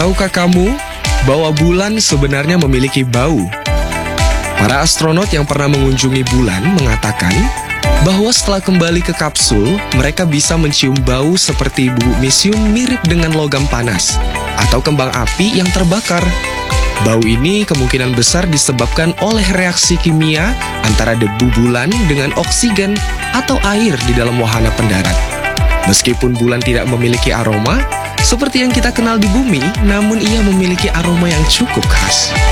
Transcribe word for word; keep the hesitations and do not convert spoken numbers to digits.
Tahukah kamu bahwa bulan sebenarnya memiliki bau? Para astronot yang pernah mengunjungi bulan mengatakan bahwa setelah kembali ke kapsul, mereka bisa mencium bau seperti bubuk-misium mirip dengan logam panas atau kembang api yang terbakar. Bau ini kemungkinan besar disebabkan oleh reaksi kimia antara debu bulan dengan oksigen atau air di dalam wahana pendarat. Meskipun bulan tidak memiliki aroma seperti yang kita kenal di bumi, namun ia memiliki aroma yang cukup khas.